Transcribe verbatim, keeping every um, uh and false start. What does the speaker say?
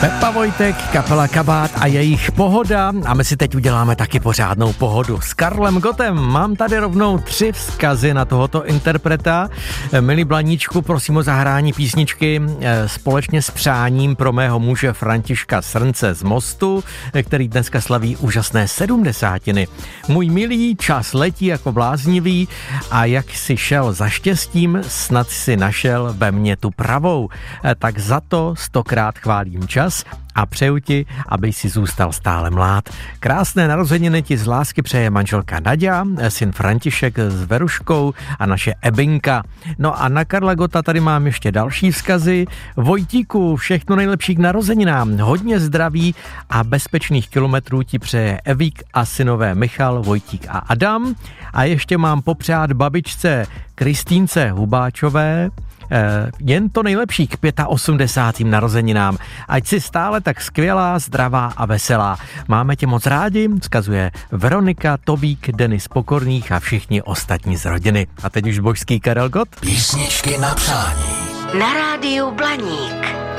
Pepa Vojtek, kapela Kabát a jejich Pohoda a my si teď uděláme taky pořádnou pohodu. S Karlem Gottem mám tady rovnou tři vzkazy na tohoto interpreta. Milí Blaníčku, prosím o zahrání písničky společně s přáním pro mého muže Františka Srnce z Mostu, který dneska slaví úžasné sedmdesátiny. Můj milý, čas letí jako bláznivý a jak si šel za štěstím, snad si našel ve mně tu pravou. Tak za to stokrát chválím čas a přeju ti, aby si zůstal stále mlád. Krásné narozeniny ti z lásky přeje manželka Naďa, syn František s Veruškou a naše Ebinka. No a na Karla Gotta tady mám ještě další vzkazy. Vojtíku, všechno nejlepší k narozeninám, hodně zdraví a bezpečných kilometrů ti přeje Evík a synové Michal, Vojtík a Adam. A ještě mám popřát babičce Kristýnce Hubáčové, jen to nejlepší k osmdesátým pátým narozeninám. Ať si stále tak skvělá, zdravá a veselá. Máme tě moc rádi, vzkazuje Veronika, Tobík, Denis Pokorných a všichni ostatní z rodiny. A teď už božský Karel Gott. Písničky na přání. Na rádiu Blaník.